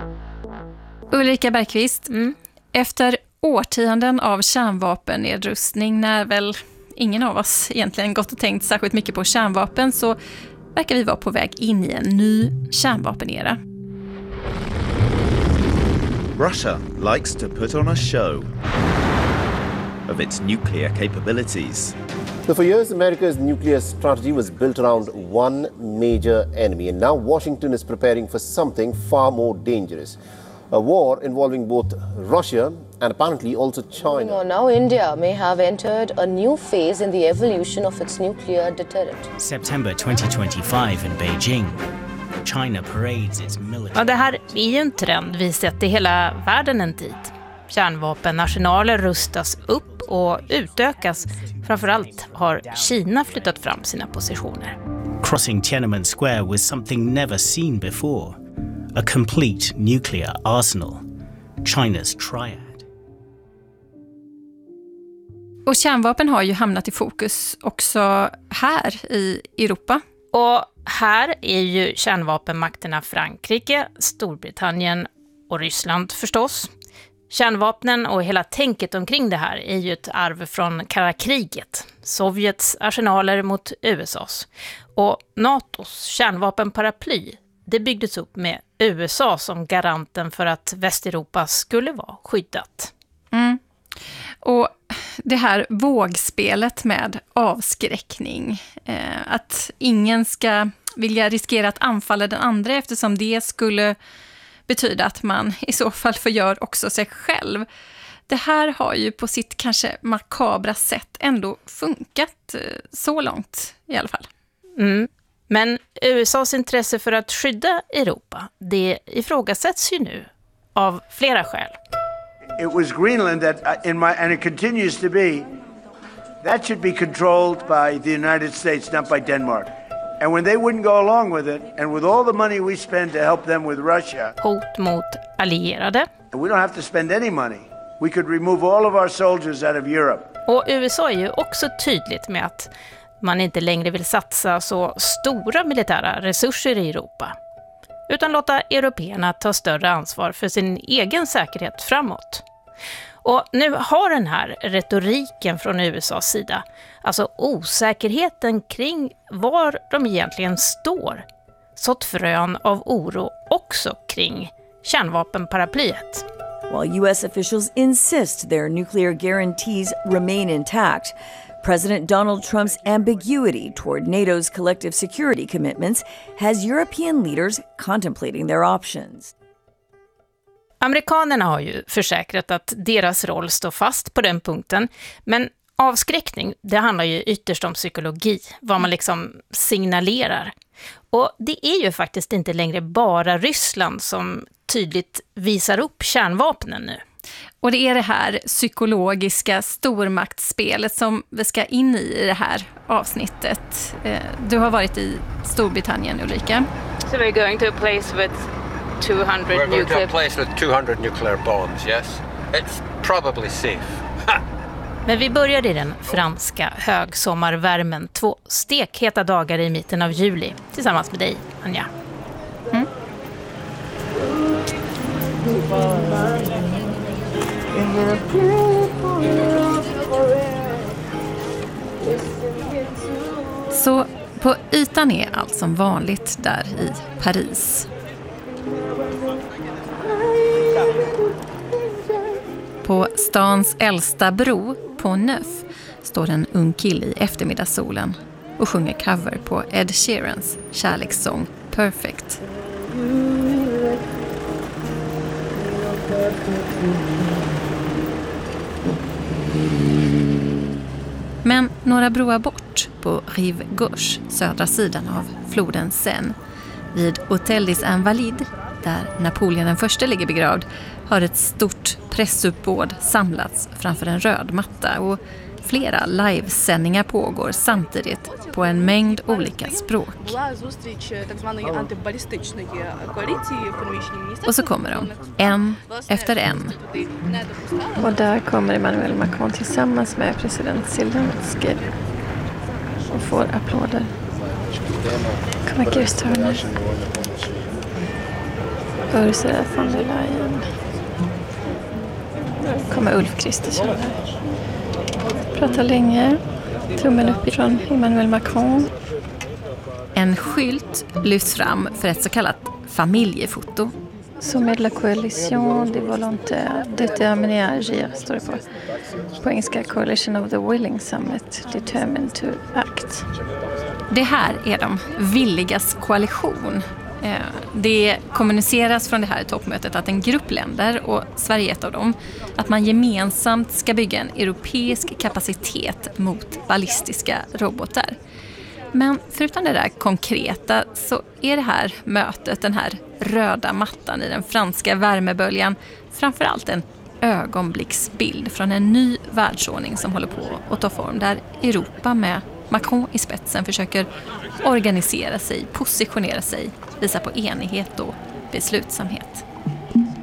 Ulrika Bergqvist, efter årtionden av kärnvapennedrustning, när väl ingen av oss egentligen gått och tänkt särskilt mycket på kärnvapen, så verkar vi vara på väg in i en ny kärnvapenera. Russia likes to put on a show of its nuclear capabilities. So for years, America's nuclear strategy was built around one major enemy, and now Washington is preparing for something far more dangerous. A war involving both Russia and apparently also China. Now India may have entered a new phase in the evolution of its nuclear deterrent. September 2025 in Beijing. China parades its military... Ja, det här är ju en trend vi sett i hela världen en tid. Kärnvapenarsenaler rustas upp och utökas. Framförallt har Kina flyttat fram sina positioner. Crossing Tiananmen Square was something never seen before. A complete nuclear arsenal. China's triad. Och kärnvapen har ju hamnat i fokus också här i Europa. Och här är ju kärnvapenmakterna Frankrike, Storbritannien och Ryssland förstås. Kärnvapnen och hela tänket omkring det här är ju ett arv från kalla kriget. Sovjets arsenaler mot USAs. Och NATOs kärnvapenparaply, det byggdes upp med USA som garanten för att Västeuropa skulle vara skyddat. Och det här vågspelet med avskräckning, att ingen ska vilja riskera att anfalla den andra eftersom det skulle betyda att man i så fall förgör också sig själv. Det här har ju på sitt kanske makabra sätt ändå funkat så långt i alla fall. Men USAs intresse för att skydda Europa, det ifrågasätts ju nu av flera skäl. It was Greenland that and it continues to be, that should be controlled by the United States, not by Denmark. And when they wouldn't go along with it, and with all the money we spend to help them with Russia, hot mot allierade. And we don't have to spend any money. We could remove all of our soldiers out of Europe. Och USA är ju också tydligt med att man inte längre vill satsa så stora militära resurser i Europa, utan låta européerna ta större ansvar för sin egen säkerhet framåt. Och nu har den här retoriken från USAs sida, alltså osäkerheten kring var de egentligen står, sått frön av oro också kring kärnvapenparaplyet. While US officials insist their nuclear guarantees remain intact, President Donald Trump's ambiguity toward NATO's collective security commitments has European leaders contemplating their options. Amerikanerna har ju försäkrat att deras roll står fast på den punkten, men avskräckning, det handlar ju ytterst om psykologi, vad man liksom signalerar. Och det är ju faktiskt inte längre bara Ryssland som tydligt visar upp kärnvapnen nu. Och det är det här psykologiska stormaktsspelet som vi ska in i det här avsnittet. Du har varit i Storbritannien, Ulrika. So we're going to a place with 200 We're going to a place with 200 nuclear bombs, yes. It's probably safe. Men vi börjar i den franska högsommarvärmen, 2 stekheta dagar i mitten av juli, tillsammans med dig, Anja. Så på ytan är allt som vanligt där i Paris. På stans äldsta bro, på Neuf, står en ung kille i eftermiddagssolen och sjunger cover på Ed Sheerans kärlekssång Perfect. Men några broar bort, på Rive Gauche, södra sidan av floden Seine, vid Hôtel des Invalides, där Napoleon den första ligger begravd, har ett stort pressuppbåd samlats framför en röd matta och flera livesändningar pågår samtidigt på en mängd olika språk. Och så kommer de, en efter en. Och där kommer Emmanuel Macron tillsammans med president Zelensky och får applåder. Come on, give us Ursula von der Leyen. Nu kommer Ulf Kristersson här. Pratar länge. Tummen upp ifrån Emmanuel Macron. En skylt lyfts fram för ett så kallat familjefoto. Som la coalition des volontaires déterminés à agir, står det på engelska. Coalition of the Willing Summit determined to act. Det här är de villigas koalition. Det kommuniceras från det här toppmötet att en grupp länder, och Sverige är ett av dem, att man gemensamt ska bygga en europeisk kapacitet mot ballistiska robotar. Men förutom det där konkreta så är det här mötet, den här röda mattan i den franska värmeböljan, framförallt en ögonblicksbild från en ny världsordning som håller på att ta form, där Europa med Macron i spetsen försöker organisera sig, positionera sig, visa på enighet och beslutsamhet.